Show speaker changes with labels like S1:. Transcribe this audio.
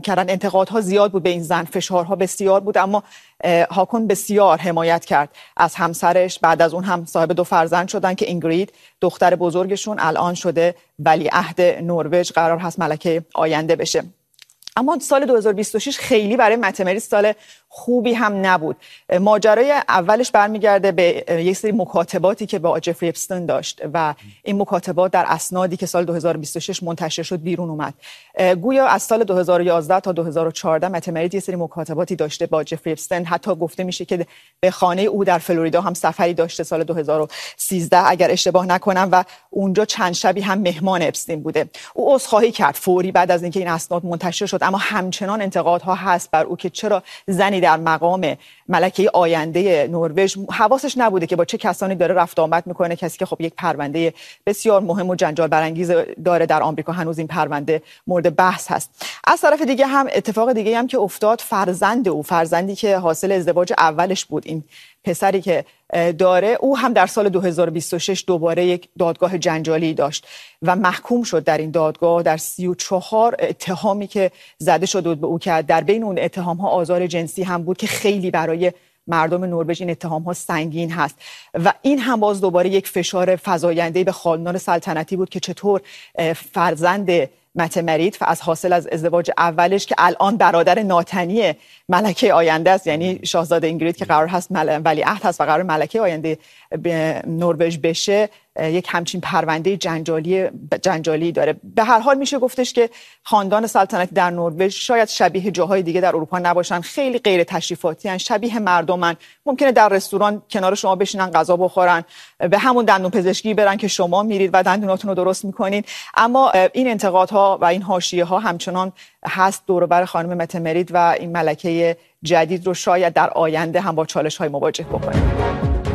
S1: میکردن. انتقادها زیاد بود به این زن، فشارها بسیار بود، اما هاکون بسیار حمایت کرد از همسرش. بعد از اون هم صاحب 2 فرزند شدن که اینگرید دختر بزرگشون الان شده ولیعهد نروژ، قرار هست ملکه آینده بشه. اما سال 2026 خیلی برای مت مریت سال خوبی هم نبود. ماجرای اولش برمیگرده به یک سری مکاتباتی که با جفری اپستین داشت و این مکاتبات در اسنادی که سال 2026 منتشر شد بیرون اومد. گویا از سال 2011 تا 2014 مت مریت یک سری مکاتباتی داشته با جفری اپستین. حتی گفته میشه که به خانه او در فلوریدا هم سفری داشته سال 2013 اگر اشتباه نکنم و اونجا چند شبی هم مهمان اپستین بوده. او عذرخواهی کرد فوری بعد از اینکه این اسناد منتشر شد، اما همچنان انتقادها هست بر او که چرا زنی در مقام ملکه آینده نروژ حواسش نبوده که با چه کسانی داره رفت آمد میکنه، کسی که خب یک پرونده بسیار مهم و جنجال برانگیز داره در آمریکا. هنوز این پرونده مورد بحث هست. از طرف دیگه هم اتفاق دیگه هم که افتاد، فرزندی که حاصل ازدواج اولش بود، این پسری که داره، او هم در سال 2026 دوباره یک دادگاه جنجالی داشت و محکوم شد در این دادگاه در 34 اتهامی که زده شده بود به او، که در بین اون اتهام ها آزار جنسی هم بود که خیلی برای مردم نروژ این اتهام ها سنگین هست و این هم باز دوباره یک فشار فزاینده به خاندان سلطنتی بود که چطور فرزند مت مریت از حاصل از ازدواج اولش که الان برادر ناتنی ملکه آینده است، یعنی شاهزاده اینگرید که قرار هست ولیعهد هست و قرار ملکه آینده نروژ بشه، یک همچین پرونده جنجالی داره. به هر حال میشه گفتش که خاندان سلطنتی در نروژ شاید شبیه جاهای دیگه در اروپا نباشن، خیلی غیر تشریفاتی ان، شبیه مردمن. ممکنه در رستوران کنار شما بشینن غذا بخورن، به همون دندون پزشکی برن که شما میرید و دندوناتون رو درست میکنین، اما این انتقادها و این حاشیه ها همچنان هست دور و بر خانم مت مریت و این ملکه جدید رو شاید در آینده هم با چالش های مواجه بکنه.